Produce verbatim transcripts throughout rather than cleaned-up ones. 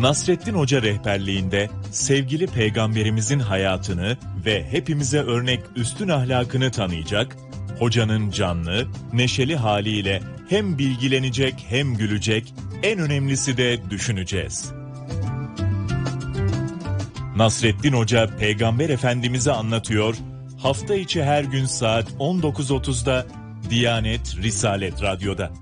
Nasreddin Hoca rehberliğinde sevgili peygamberimizin hayatını ve hepimize örnek üstün ahlakını tanıyacak, hocanın canlı, neşeli haliyle hem bilgilenecek hem gülecek, en önemlisi de düşüneceğiz. Nasreddin Hoca Peygamber Efendimiz'i anlatıyor, hafta içi her gün saat on dokuz otuzda Diyanet Risalet Radyo'da.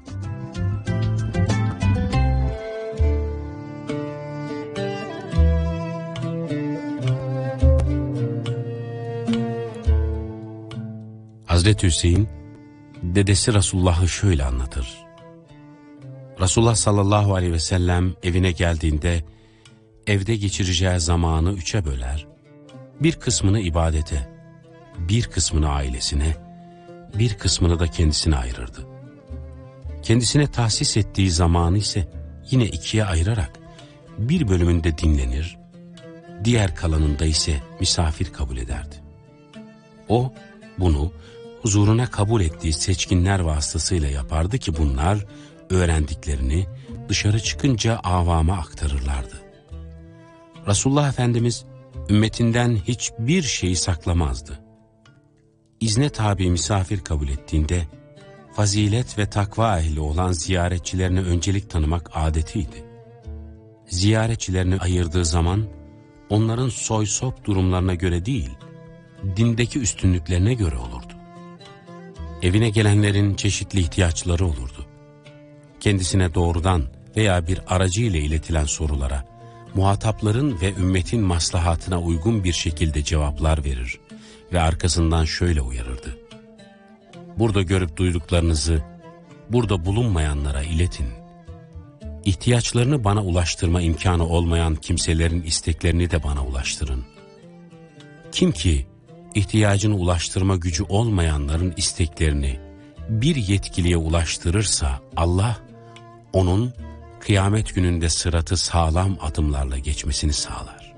Hazreti Hüseyin, dedesi Resulullah'ı şöyle anlatır. Resulullah sallallahu aleyhi ve sellem evine geldiğinde, evde geçireceği zamanı üçe böler, bir kısmını ibadete, bir kısmını ailesine, bir kısmını da kendisine ayırırdı. Kendisine tahsis ettiği zamanı ise yine ikiye ayırarak, bir bölümünde dinlenir, diğer kalanında ise misafir kabul ederdi. O, bunu huzuruna kabul ettiği seçkinler vasıtasıyla yapardı ki bunlar öğrendiklerini dışarı çıkınca avama aktarırlardı. Resulullah Efendimiz ümmetinden hiçbir şeyi saklamazdı. İzne tabi misafir kabul ettiğinde fazilet ve takva ehli olan ziyaretçilerine öncelik tanımak adetiydi. Ziyaretçilerini ayırdığı zaman onların soy sop durumlarına göre değil, dindeki üstünlüklerine göre olurdu. Evine gelenlerin çeşitli ihtiyaçları olurdu. Kendisine doğrudan veya bir aracı ile iletilen sorulara, muhatapların ve ümmetin maslahatına uygun bir şekilde cevaplar verir ve arkasından şöyle uyarırdı. Burada görüp duyduklarınızı, burada bulunmayanlara iletin. İhtiyaçlarını bana ulaştırma imkanı olmayan kimselerin isteklerini de bana ulaştırın. Kim ki, ihtiyacını ulaştırma gücü olmayanların isteklerini bir yetkiliye ulaştırırsa Allah onun kıyamet gününde sıratı sağlam adımlarla geçmesini sağlar.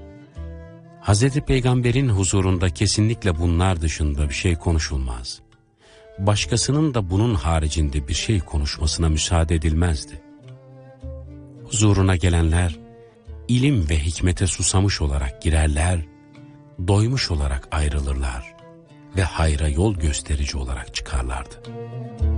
Hazreti Peygamber'in huzurunda kesinlikle bunlar dışında bir şey konuşulmaz. Başkasının da bunun haricinde bir şey konuşmasına müsaade edilmezdi. Huzuruna gelenler ilim ve hikmete susamış olarak girerler, doymuş olarak ayrılırlar ve hayra yol gösterici olarak çıkarlardı.